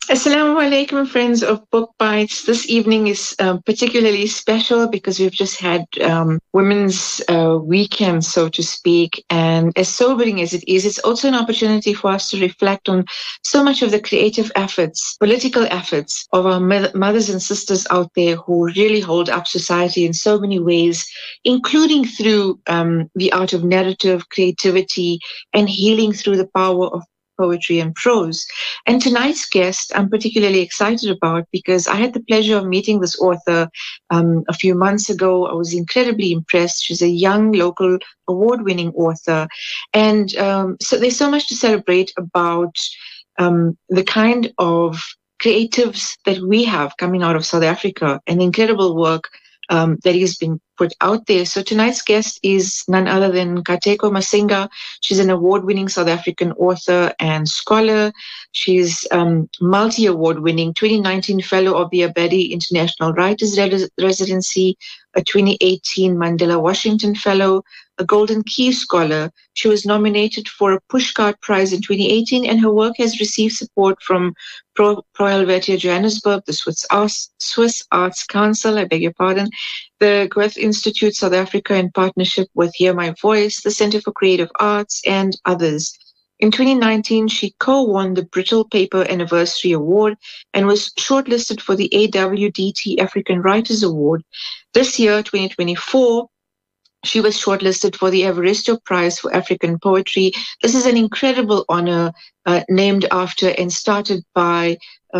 Assalamu alaikum, friends of Book Bites. This evening is particularly special because we've just had Women's Weekend, so to speak. And as sobering as it is, it's also an opportunity for us to reflect on so much of the creative efforts, political efforts of our mothers and sisters out there who really hold up society in so many ways, including through the art of narrative, creativity, and healing through the power of poetry and prose. And tonight's guest, I'm particularly excited about because I had the pleasure of meeting this author a few months ago. I was incredibly impressed. She's a young, local, award-winning author. And so there's so much to celebrate about the kind of creatives that we have coming out of South Africa and the incredible work that has been put out there. So tonight's guest is none other than Katlego Masinga. She's an award-winning South African author and scholar. She's multi-award winning 2019 Fellow of the Abedi International Writers Residency, a 2018 Mandela Washington Fellow, a Golden Key Scholar. She was nominated for a Pushcart Prize in 2018, and her work has received support from Pro Helvetia Johannesburg, the Swiss Arts Council, I beg your pardon, the Goethe Institute South Africa in partnership with Hear My Voice, the Center for Creative Arts, and others. In 2019, she co-won the Brittle Paper Anniversary Award and was shortlisted for the AWDT African Writers Award. This year, 2024, she was shortlisted for the Evaristo Prize for African Poetry. This is an incredible honor named after and started by,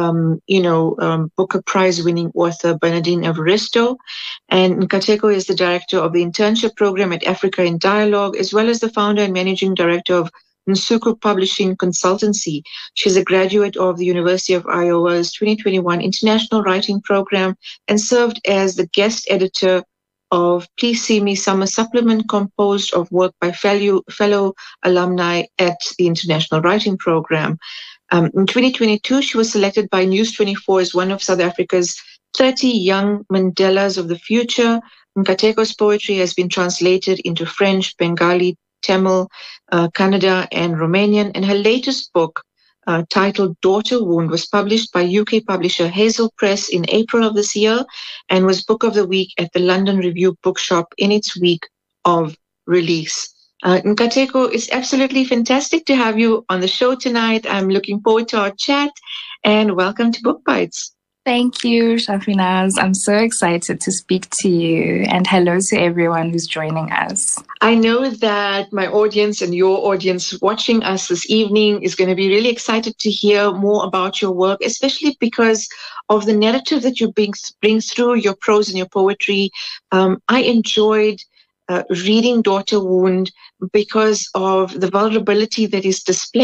Booker Prize-winning author Bernardine Evaristo. And Katlego is the director of the internship program at Africa in Dialogue, as well as the founder and managing director of Nsuku Publishing Consultancy. She's a graduate of the University of Iowa's 2021 International Writing Program and served as the guest editor of Please See Me Summer Supplement, composed of work by fellow alumni at the International Writing Program. In 2022, she was selected by News 24 as one of South Africa's 30 Young Mandelas of the Future. Katlego's poetry has been translated into French, Bengali, Tamil, Kannada, and Romanian, and her latest book, titled Daughter Wound, was published by UK publisher Hazel Press in April of this year and was Book of the Week at the London Review Bookshop in its week of release. Katlego, it's absolutely fantastic to have you on the show tonight. I'm looking forward to our chat, and welcome to Book Bites. Thank you, Shafinaz. I'm so excited to speak to you, and hello to everyone who's joining us. I know that my audience and your audience watching us this evening is going to be really excited to hear more about your work, especially because of the narrative that you bring through your prose and your poetry. I enjoyed reading Daughter Wound because of the vulnerability that is displayed